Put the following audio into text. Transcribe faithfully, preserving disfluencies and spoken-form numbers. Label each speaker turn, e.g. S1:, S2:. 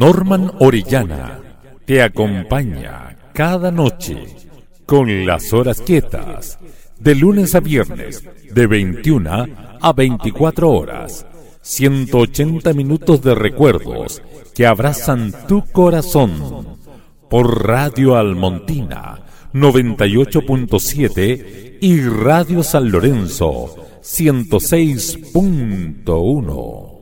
S1: Norman Orellana te acompaña cada noche con las horas quietas, de lunes a viernes, de veintiuna a veinticuatro horas. ciento ochenta minutos de recuerdos que abrazan tu corazón. Por Radio Almontina noventa y ocho punto siete y Radio San Lorenzo ciento seis punto uno.